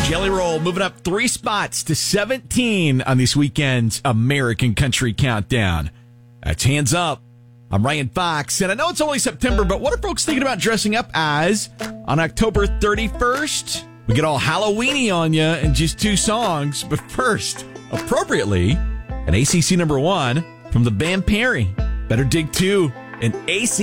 Jelly Roll moving up 3 spots to 17 on this weekend's American Country Countdown. That's Hands Up. I'm Ryan Fox, and I know it's only September, but what are folks thinking about dressing up as on October 31st? We get all Halloweeny on you in just 2 songs, but first, appropriately, an ACC number 1 from the band Perry. Better Dig 2 and AC.